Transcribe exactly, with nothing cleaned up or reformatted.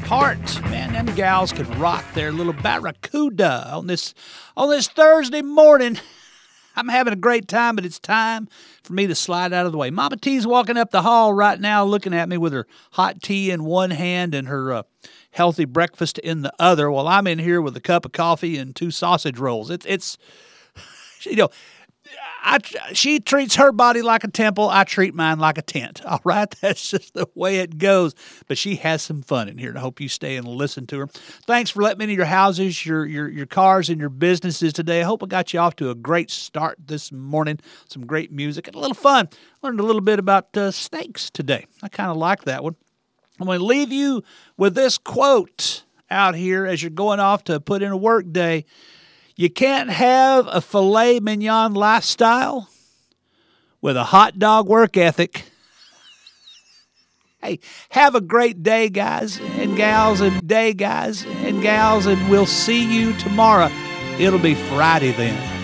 Heart. Man, them gals can rock their little barracuda on this on this Thursday morning. I'm having a great time, but it's time for me to slide out of the way. Mama T's walking up the hall right now looking at me with her hot tea in one hand and her uh, healthy breakfast in the other, while I'm in here with a cup of coffee and two sausage rolls. It's, it's you know, I, she treats her body like a temple. I treat mine like a tent. All right? That's just the way it goes. But she has some fun in here, and I hope you stay and listen to her. Thanks for letting me into your houses, your your your cars, and your businesses today. I hope I got you off to a great start this morning. Some great music and a little fun. Learned a little bit about uh, snakes today. I kind of like that one. I'm going to leave you with this quote out here as you're going off to put in a work day. You can't have a filet mignon lifestyle with a hot dog work ethic. Hey, have a great day, guys and gals, and day, guys and gals, and we'll see you tomorrow. It'll be Friday then.